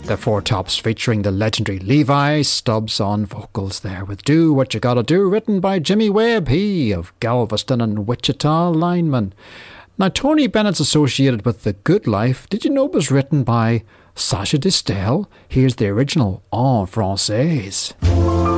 The Four Tops featuring the legendary Levi Stubbs on vocals there with Do What You Gotta Do, written by Jimmy Webb, he of Galveston and Wichita lineman. Now, Tony Bennett's associated with The Good Life. Did you know it was written by Sacha Distel? Here's the original en français.